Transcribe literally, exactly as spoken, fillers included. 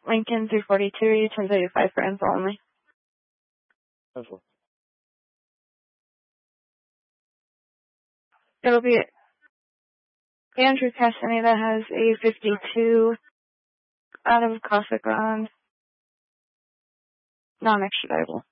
Lincoln three forty-two, ten thirty-five for info only. Info. It'll be Andrew Castaneda has a fifty-two out of Classic Round. Non-extraditable.